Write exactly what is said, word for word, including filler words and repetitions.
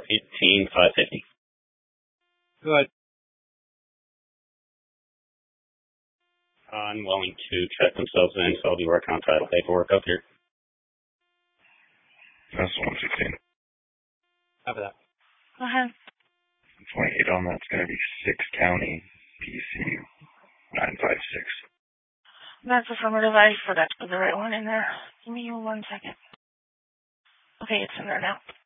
for eighteen five fifty. Good. I'm willing to check themselves in, so I'll be working on title paperwork up here. That's one sixteen. Copy that. Go ahead. twenty-eight on that's going to be six County, P C nine five six. That's affirmative. I forgot to put the right one in there. Give me one second. Okay, it's in there now.